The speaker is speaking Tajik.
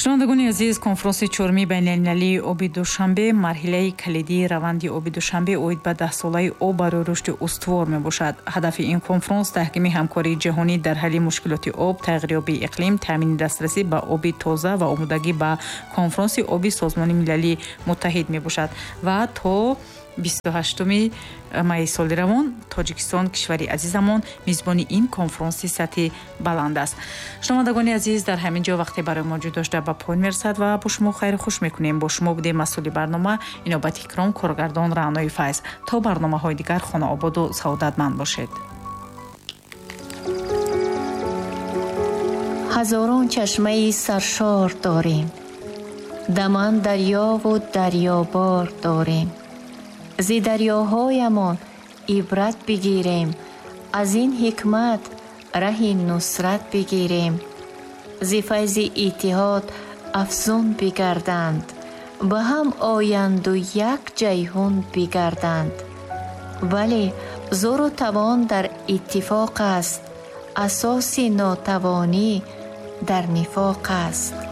шунавандагони азиз, конференси чорумии байналмилалии оби душанбе марҳилаи калидии раванди оби душанбе оид ба 10-солаи об барои рушди устувор мебошад. ҳадафи ин конференс таҳкими ҳамкории ҷаҳонӣ дар ҳалли мушкилоти об, тағйирёбии иқлим, таъмини дастрасӣ ба оби тоза ва омодагӣ ба конференси оби созмони милалии муттаҳид мебошад ва то 28 майи соли равон Тоҷикистон кишвари азизамон мизбони ин конференси сатҳи баланд аст. шунавандагони азиз, дар ҳамин ҷо вақте барои мавҷуд дошта ба поин мерасад ва бо шумо хайру хуш мекунем. бо шумо будем масъули барнома Инобати Икром, коргардон Раънои Файз. то барномаҳои дигар хонаободу саодатманд бошед. ҳазорон чашмаи саршор дорем, даман дарёву дарёбор дорем. зи дарёҳоямон ибрат бигирем, аз ин ҳикмат раҳи нусрат бигирем. зи файзи иттиҳод афзун бигарданд, ба ҳам оянду як ҷайҳун бигарданд. вале зору тавон дар иттифоқ аст, асоси нотавонӣ дар нифоқ аст.